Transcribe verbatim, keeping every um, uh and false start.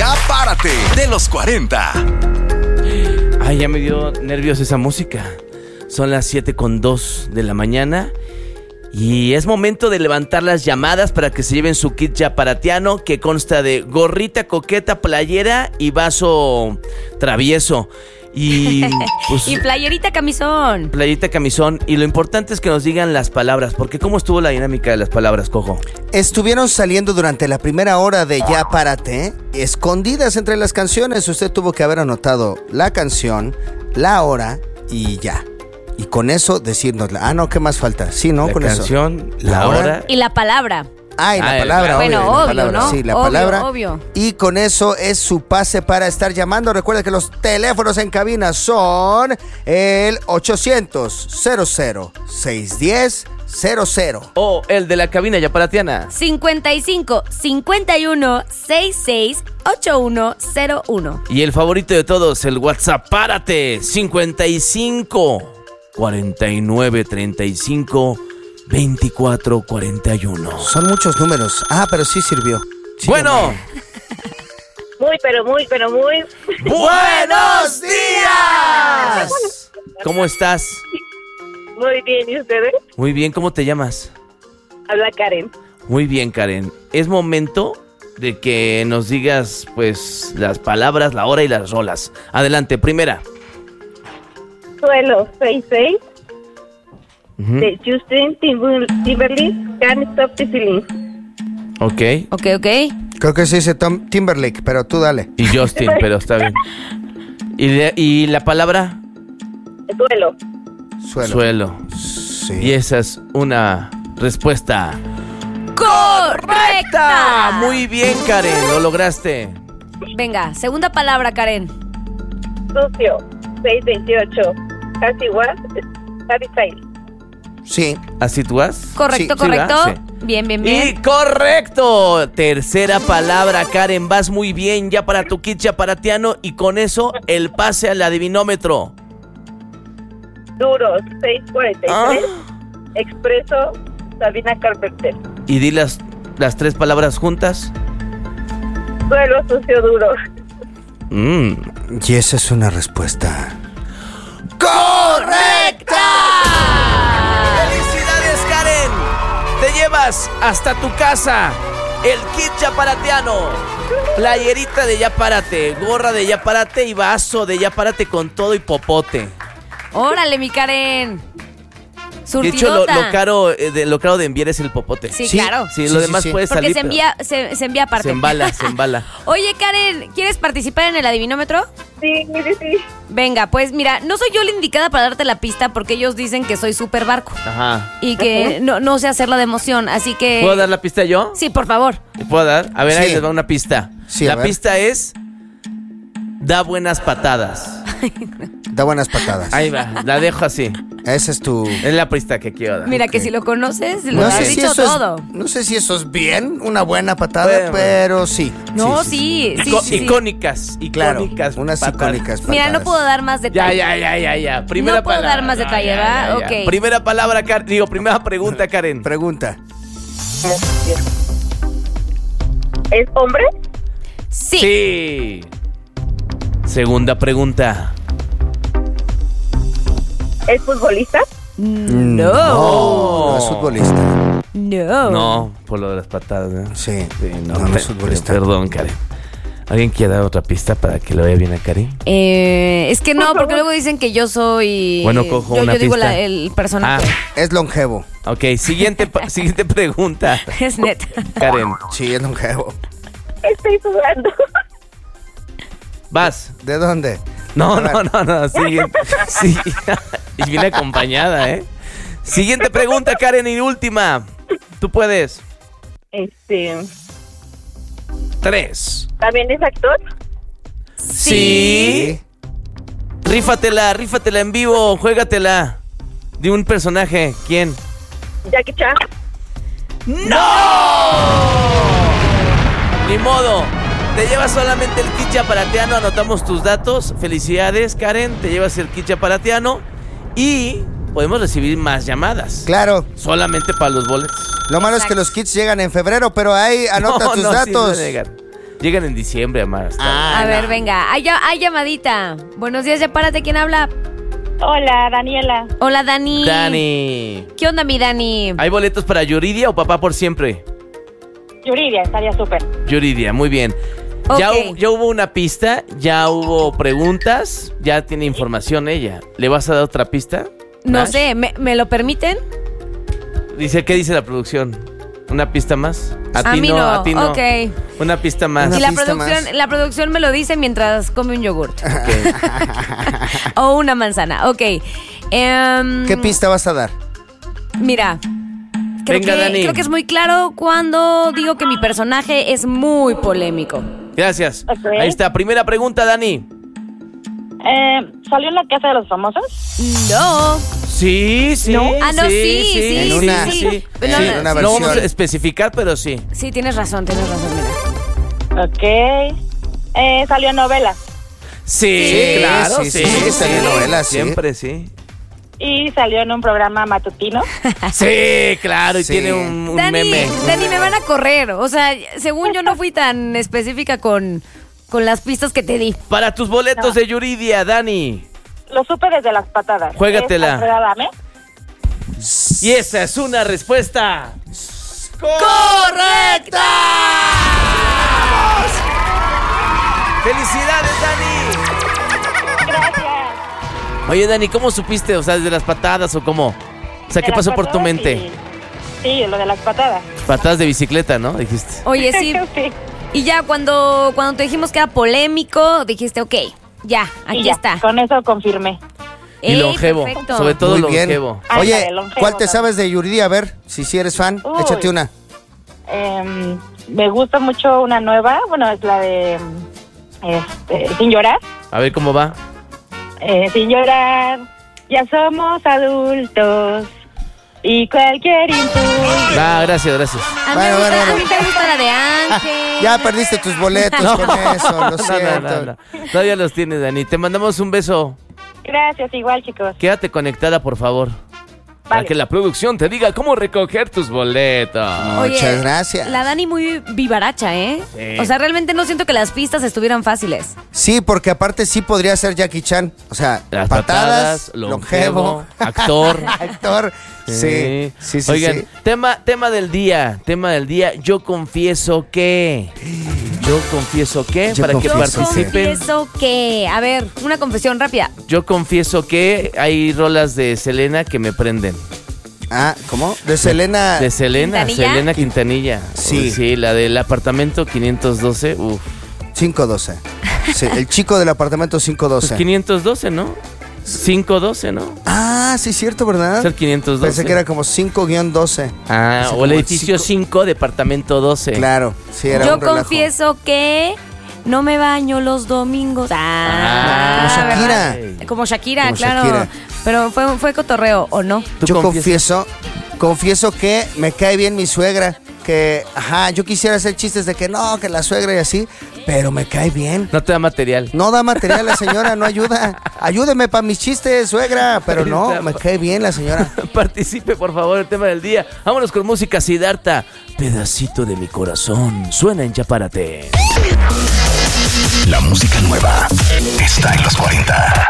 Ya Párate, de los cuarenta. Ay, ya me dio nervios esa música. Son las siete con dos de la mañana y es momento de levantar las llamadas para que se lleven su kit yaparatiano, que consta de gorrita, coqueta, playera y vaso travieso. Y, pues, y playerita camisón. Playerita camisón. Y lo importante es que nos digan las palabras, porque ¿cómo estuvo la dinámica de las palabras, Cojo? Estuvieron saliendo durante la primera hora de Ya Párate, escondidas entre las canciones. Usted tuvo que haber anotado la canción, la hora y ya. Y con eso decirnos, ah, no, ¿qué más falta? Sí, ¿no? La con canción, eso. la hora y la palabra. Ah, y la Ah, palabra, bueno, obvio, obvio, la palabra. ¿no? Sí, la Obvio, palabra. obvio. Y con eso es su pase para estar llamando. Recuerda que los teléfonos en cabina son el ochocientos, cero cero, seiscientos diez, cero cero. o el de la cabina yaparatiana. cincuenta y cinco, cincuenta y uno, sesenta y seis, ochenta y uno cero uno. Y el favorito de todos, el WhatsApp, párate, cincuenta y cinco, cuarenta y nueve, treinta y cinco, veinticuatro, cuarenta y uno. Son muchos números. Ah, pero sí sirvió. Sí, Bueno, Muy, pero muy, pero muy. ¡buenos días! ¿Cómo estás? Muy bien, ¿y ustedes? Muy bien, ¿cómo te llamas? Habla Karen. Muy bien, Karen. Es momento de que nos digas, pues, las palabras, la hora y las rolas. Adelante, primera. Suelo seis seis Ujú. de Justin Timber- Timberlake, Can't Stop the Feeling. Ok. Ok, ok. Creo que se dice Tom Timberlake, pero tú dale. Y Justin, pero está bien. ¿Y, de- y la palabra? Suelo. Suelo. Suelo. Sí. Y esa es una respuesta ¡Correcta! Muy bien, Karen, lo lograste. Venga, segunda palabra, Karen. Sucio seis veintiocho. Casi igual. Harry Styles. Sí. ¿Así tú vas? Correcto, Sí, correcto. ¿verdad? Sí. Bien, bien, Y bien. correcto. Tercera palabra, Karen. Vas muy bien ya para tu kit yaparatiano. Y con eso, el pase al adivinómetro. Duros seis cuarenta y tres. Ah. Expreso Sabina Carpenter. Y di las, las tres palabras juntas. Suelo sucio duro. Mm. Y esa es una respuesta. ¡Correcta! ¡Felicidades, Karen! Te llevas hasta tu casa el kit yaparatiano. Playerita de Yapárate, gorra de Yapárate y vaso de Yapárate con todo y popote. Órale, mi Karen. De hecho, lo, Surtidota. lo caro eh, de, lo caro de enviar es el popote. Sí, Sí. claro. Sí, Sí, lo sí, demás sí. puede Porque salir. se pero envía, se, se envía aparte. Se embala, se embala. Oye, Karen, ¿quieres participar en el adivinómetro? Sí, sí, sí. Venga, pues mira, no soy yo la indicada para darte la pista porque ellos dicen que soy súper barco Ajá. y que no, no sé hacerla de emoción, así que... ¿Puedo dar la pista yo? Sí, por favor. ¿Puedo dar? A ver, ahí Sí. les va una pista. Sí, a la ver. pista es... Da buenas patadas. Da buenas patadas. Ahí va, la dejo así. Esa es tu... Es la pista que quiero dar. Mira Ok. que si lo conoces, lo No has sé, si dicho eso todo. es, no sé si eso es bien, una buena patada, Bueno. pero sí. No, sí, sí, Ico- sí, sí. Icónicas, Claro, icónicas. unas patadas. icónicas patadas. Mira, no puedo dar más Ya, detalles. ya, ya, ya, ya. Primera No puedo palabra. dar más Ya, detalle, ya, ¿verdad? ya, ya. Ok. Primera palabra, Karen. Digo, primera pregunta, Karen. Pregunta. ¿Es hombre? Sí. Sí. Segunda pregunta. ¿Es futbolista? No. No, no es futbolista. No. No, por lo de las patadas, ¿no? Sí, Sí, no, no, no pe- es futbolista. Perdón, Karen. ¿Alguien quiere dar otra pista para que lo vea bien a Karen? Eh, es que no, porque luego dicen que yo soy... Bueno, cojo yo, una yo digo pista. la- el personaje. Es longevo. Ok, siguiente, pa- siguiente pregunta. Es neta. Karen, Sí, es longevo. Estoy sudando. vas. ¿De dónde? No, A ver. no, no, no, siguiente. Sí. Y viene acompañada, ¿eh? Siguiente pregunta, Karen, y última. Tú puedes. Este. Tres. ¿También es actor? Sí. Rífatela, rífatela en vivo, juégatela. De un personaje. ¿Quién? Jackie Chan. ¡No! Ni modo. Te llevas solamente el kit yaparatiano, anotamos tus datos. Felicidades, Karen. Te llevas el kit yaparatiano y podemos recibir más llamadas. Claro. Solamente para los boletos. Lo malo es que los kits llegan en febrero, pero ahí anota No, tus no, sí, datos. no llegan. Llegan en diciembre, Amar. hasta- Ah, A no. ver, venga. Hay, hay llamadita. Buenos días, ya párate. ¿Quién habla? Hola, Daniela. Hola, Dani. Dani. ¿Qué onda, mi Dani? ¿Hay boletos para Yuridia o Papá por Siempre? Yuridia, estaría súper. Yuridia, muy bien. Ya, Ok. hu- ya hubo una pista, ya hubo preguntas, ya tiene información ella. ¿Le vas a dar otra pista? No Nash? sé, ¿me, me lo permiten? Dice, ¿qué dice la producción? ¿Una pista más? A mí no, a ti no. ok. Una pista más. Una Y la pista producción, más. la producción me lo dice mientras come un yogurt. Ok. O una manzana. Ok. Em, ¿Qué pista vas a dar? Mira. Creo, Venga, que, Dani. creo que es muy claro cuando digo que mi personaje es muy polémico. Gracias. Ok. Ahí está, primera pregunta, Dani. Eh, ¿Salió en la casa de los famosos? No. Sí, sí. ¿No? Ah, no, sí, sí, En sí, una- sí. sí. No, Sí, no, una sí. No vamos a versión. especificar, pero sí. Sí, tienes razón, tienes razón, mira. Ok. Eh, ¿Salió en novelas? Sí, Sí, claro, sí, sí. sí, sí, salió en novelas, sí. Siempre, sí. ¿Y salió en un programa matutino? Sí, claro, y Sí. tiene un, un Dani, meme. Dani, me van a correr. O sea, según yo no fui tan específica con, con las pistas que te di. Para tus boletos No. de Yuridia, Dani. Lo supe desde las patadas. Juégatela. ¿Es Alfredo Adame? Y esa es una respuesta ¡Correcta! ¡Felicidades, Dani! Gracias. Oye, Dani, ¿cómo supiste? O sea, ¿desde las patadas o cómo? O sea, De ¿qué las pasó por tu patadas mente? y- Sí, lo de las patadas. Patadas de bicicleta, ¿no? Dijiste. Oye, sí. Sí. Y ya cuando, cuando te dijimos que era polémico, dijiste, ok, ya, aquí Y ya, está. Con eso confirmé. Y Ey, longevo. perfecto. Sobre todo Muy bien. longevo. Oye, Ándale, longevo, ¿cuál te también. sabes de Yuridia? A ver, si sí eres fan, Uy. échate una. Em, me gusta mucho una nueva, bueno, es la de este, Sin llorar. A ver cómo va. Eh, sin llorar, ya somos adultos y cualquier impulso. Ah, gracias, gracias. A mí, Bueno, me gusta, bueno, bueno. a mí me gusta la de Ángel. Ya perdiste tus boletos con eso, lo No, siento. no, no, no. Todavía los tienes, Dani. Te mandamos un beso. Gracias, igual, chicos. Quédate conectada, por favor. Para Vale. que la producción te diga cómo recoger tus boletos. Oye, Muchas gracias. La Dani muy vivaracha, ¿eh? Sí. O sea, realmente no siento que las pistas estuvieran fáciles. Sí, porque aparte sí podría ser Jackie Chan. O sea, Las patadas, patadas, longevo, longevo, actor. actor. Sí, sí, sí. Oigan, sí. tema, tema del día, tema del día. Yo confieso que, yo confieso que, Yo para que Yo confieso participen. confieso que... A ver, una confesión rápida. Yo confieso que hay rolas de Selena que me prenden. Ah, ¿cómo? De Selena. De Selena, ¿Quintanilla? Selena Quintanilla. Sí. Uy, sí, la del apartamento quinientos doce. Uf. cinco doce. Sí, el chico del apartamento cinco Pues doce. quinientos doce, ¿no? cinco doce, ¿no? Ah, sí, cierto, ¿verdad? Es el quinientos doce. Pensé que era como cinco doce. Ah, Pensé o el como edificio cinco. cinco, departamento doce. Claro, sí, era Yo un relajo. confieso que no me baño los domingos. Ah, Como Shakira. ¿verdad? Como Shakira, Como claro. Shakira. Pero fue, fue cotorreo, ¿o no? ¿Tú Yo confiesas? confieso, confieso que me cae bien mi suegra. Que, ajá, yo quisiera hacer chistes de que no, que la suegra y así, pero me cae bien. No te da material. No da material la señora, no ayuda. Ayúdeme para mis chistes, suegra. Pero no, me cae bien la señora. Participe, por favor, el tema del día. Vámonos con música Siddhartha. Pedacito de mi corazón. Suena en Chapárate. La música nueva está en los cuarenta.